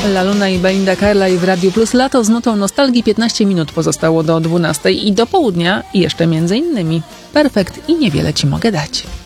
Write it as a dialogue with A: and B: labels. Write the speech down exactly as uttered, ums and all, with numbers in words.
A: La Luna i Belinda Carlisle w Radiu Plus Lato z nutą nostalgii. Piętnaście minut pozostało do dwunastej i do południa jeszcze między innymi Perfekt i Niewiele Ci Mogę Dać.